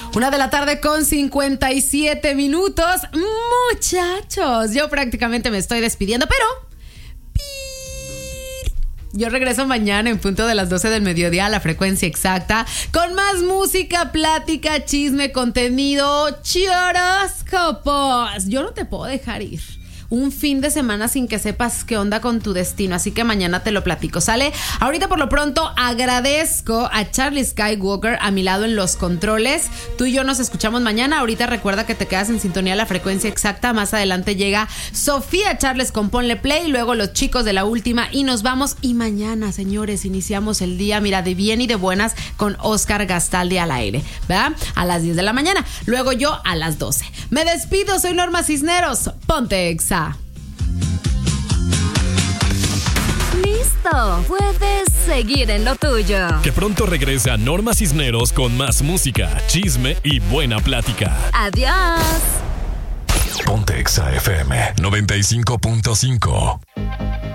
1:57 p.m. Muchachos, yo prácticamente me estoy despidiendo, pero yo regreso mañana en punto de las 12 del mediodía a la frecuencia exacta con más música, plática, chisme, contenido, horóscopos. Yo no te puedo dejar ir un fin de semana sin que sepas qué onda con tu destino, así que mañana te lo platico, ¿sale? Ahorita por lo pronto agradezco a Charlie Skywalker a mi lado en los controles. Tú y yo nos escuchamos mañana. Ahorita recuerda que te quedas en sintonía a la frecuencia exacta. Más adelante llega Sofía Charles con Ponle Play, luego los chicos de La Última y nos vamos. Y mañana, señores, iniciamos el día, mira, de bien y de buenas con Oscar Gastaldi al aire, ¿verdad? A las 10 de la mañana, luego yo a las 12. Me despido, soy Norma Cisneros. Ponte Exa. Listo, puedes seguir en lo tuyo. Que pronto regresa Norma Cisneros con más música, chisme y buena plática. Adiós. Ponte Exa FM 95.5.